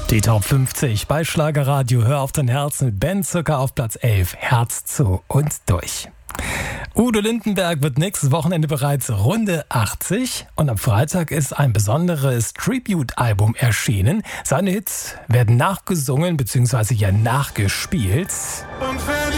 Die Top 50 bei Schlagerradio. Hör auf dein Herz mit Ben Zucker auf Platz 11. Herz zu und durch. Udo Lindenberg wird nächstes Wochenende bereits Runde 80 und am Freitag ist ein besonderes Tribute-Album erschienen. Seine Hits werden nachgesungen bzw. nachgespielt. Und